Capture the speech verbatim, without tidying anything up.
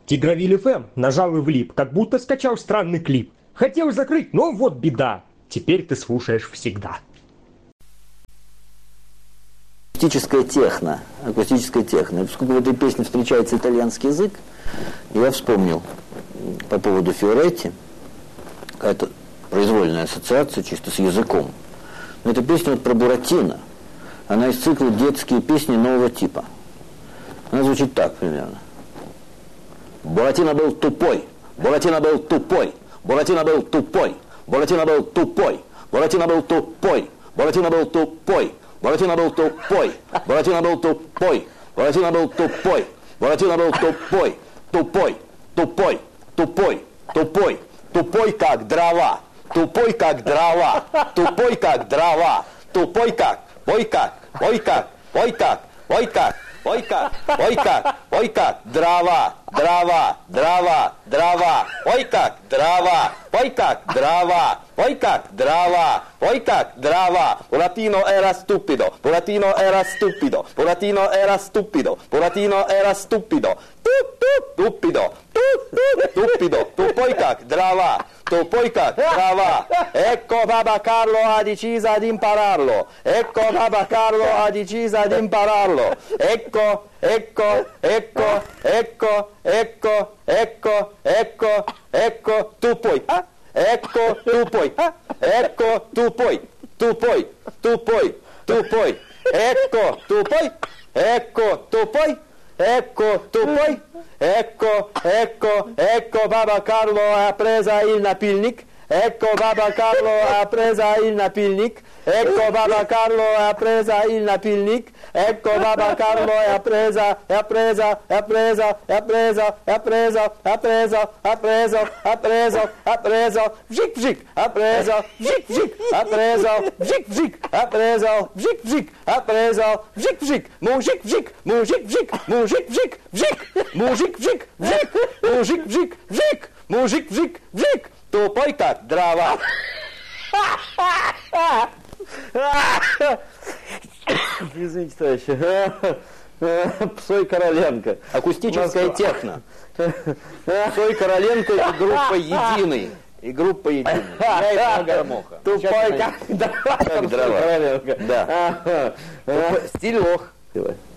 Тигровиль эф эм нажал и влип, как будто скачал странный клип. Хотел закрыть, но вот беда. Теперь ты слушаешь всегда. Акустическая техно. Акустическая техно. И поскольку в этой песне встречается итальянский язык, я вспомнил по поводу Фиоретти, какая-то произвольная ассоциация чисто с языком. Но эта песня вот про Буратино. Она из цикла «Детские песни нового типа». Она звучит так примерно. Буратино был тупой, Буратино был тупой, Буратино был тупой, Буратино был тупой, Буратино был тупой, Буратино был тупой, Буратино был тупой, Буратино был тупой, Буратино был тупой, Буратино был тупой, тупой, тупой, тупой, тупой, тупой как дрова, тупой как дрова, тупой как дрова, тупой как, ой как, ой как, ой как, ой как. Ой как, ой как, ой как, дрова, дрова, дрова, дрова, ой как, дрова, ой как, дрова, ой как, дрова, ой как, дрова. Buratino era stupido, Buratino era stupido, Buratino era stupido, Buratino era stupido, stupido, stupido, tupoi как, дрова. Tupoi как, дрова. Ecco Papa Carlo ha deciso di impararlo. Ecco Papa Carlo ha deciso di impararlo. Ecco, ecco, ecco, ecco, ecco, ecco, ecco, ecco, tu puoi. Ecco, tu puoi. Ecco, tu puoi. Tu puoi, tu puoi, tu puoi. Ecco, tu puoi. Ecco, tu puoi. Ecco, tu puoi. Ecco, ecco, ecco Papa Carlo ha preso il napilnik. Ecco Papa Carlo ha preso il napilnik. Ecco Papa Carlo ha preso il napilnik. Ecco Papa Carlo ha presa, ha presa, ha presa, ha presa, ha presa, ha preso, ha preso, ha preso, ha preso, vžik vžik, ha preso, vžik vžik, ha preso, vžik vžik, ha preso, vžik vžik, ha preso, vžik vžik, mužik vžik, mužik vžik, mužik vžik, vžik, mužik vžik, vžik, mužik vžik, vžik, mužik vžik, vžik, tupoi как дрова. Извините, товарищи. Псой Короленко. Акустическая техно. Псой Короленко и группа «Единый». И группа «Единый». Тупой как дрова. Да. Стиль лох.